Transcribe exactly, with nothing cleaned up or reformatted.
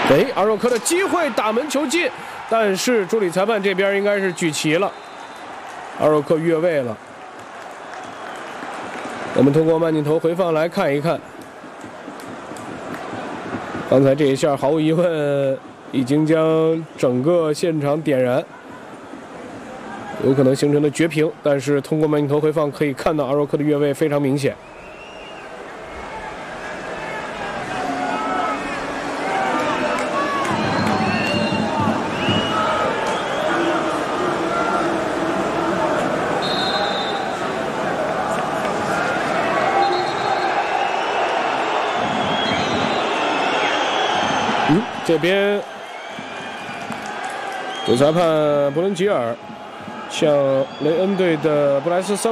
哎，阿若科的机会，打门球进，但是助理裁判这边应该是举旗了，阿若克越位了。我们通过慢镜头回放来看一看，刚才这一下毫无疑问已经将整个现场点燃，有可能形成的绝平，但是通过慢镜头回放可以看到阿若克的越位非常明显。嗯，这边主裁判布伦吉尔向雷恩队的布莱斯森